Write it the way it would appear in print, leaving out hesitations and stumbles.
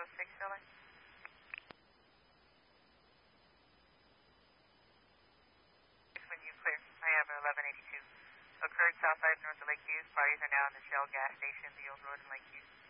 6 Philly. When you clear, I have an 1182. Occurred south side north of Lake Hughes. Parties are now in the Shell gas station, the old road in Lake Hughes.